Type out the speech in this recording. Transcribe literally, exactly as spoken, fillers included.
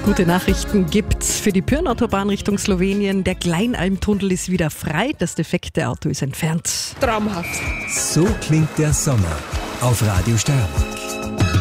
Gute Nachrichten gibt's für die Pirnautobahn Richtung Slowenien. Der Kleinalmtunnel ist wieder frei. Das defekte Auto ist entfernt. Traumhaft. So klingt der Sommer auf Radio Stern.